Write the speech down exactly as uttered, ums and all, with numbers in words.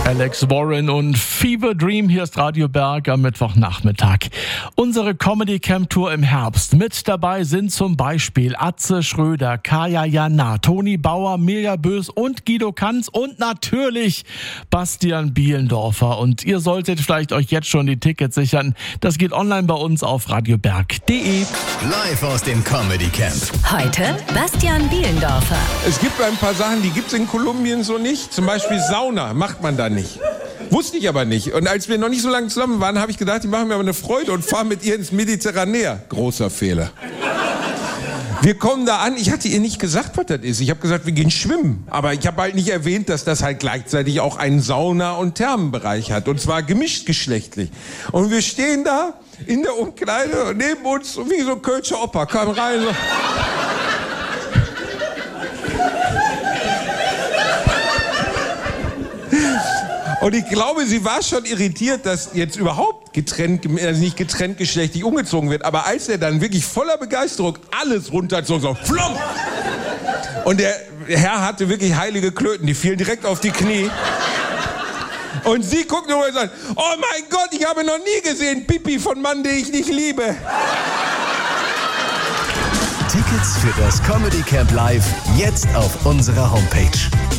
Alex Warren und Fever Dream, hier ist Radio Berg am Mittwochnachmittag. Unsere Comedy Camp Tour im Herbst. Mit dabei sind zum Beispiel Atze Schröder, Kaya Jana, Toni Bauer, Mirja Bös und Guido Kanz und natürlich Bastian Bielendorfer. Und ihr solltet vielleicht euch jetzt schon die Tickets sichern. Das geht online bei uns auf radioberg punkt de. Live aus dem Comedy Camp. Heute Bastian Bielendorfer. Es gibt ein paar Sachen, die gibt es in Kolumbien so nicht. Zum Beispiel Sauna macht man da nicht. Wusste ich aber nicht. Und als wir noch nicht so lange zusammen waren, habe ich gedacht, die machen mir aber eine Freude und fahren mit ihr ins Mediterranär. Großer Fehler. Wir kommen da an, ich hatte ihr nicht gesagt, was das ist. Ich habe gesagt, wir gehen schwimmen. Aber ich habe halt nicht erwähnt, dass das halt gleichzeitig auch einen Sauna- und Thermenbereich hat. Und zwar gemischt geschlechtlich. Und wir stehen da in der Umkleide und neben uns, wie so ein Kölscher Opa, kam rein so... Und ich glaube, sie war schon irritiert, dass jetzt überhaupt getrennt, also nicht getrennt geschlechtlich umgezogen wird. Aber als er dann wirklich voller Begeisterung alles runterzog, so flom! Und der Herr hatte wirklich heilige Klöten, die fielen direkt auf die Knie. Und sie guckt nur und sagt, oh mein Gott, ich habe noch nie gesehen Pipi von Mann, den ich nicht liebe. Tickets für das Comedy Camp Live jetzt auf unserer Homepage.